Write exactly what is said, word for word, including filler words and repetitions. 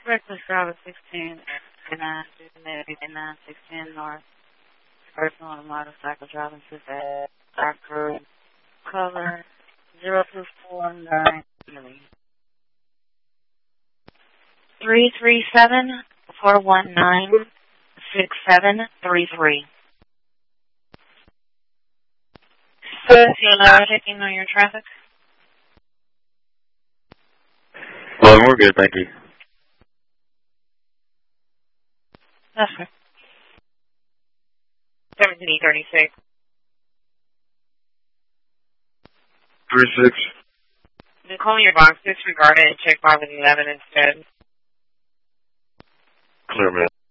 Reckless driver sixteen, nine, nine, sixteen North. Person on a motorcycle driving to the dark road. Color zero two four nine. Three three seven four one nine six seven three three. So, if you allow checking on your traffic? Well, we're good, thank you. That's right. seventeen thirty-six. Three six. Then call your box, disregard it, and check five and eleven instead. Clear, man.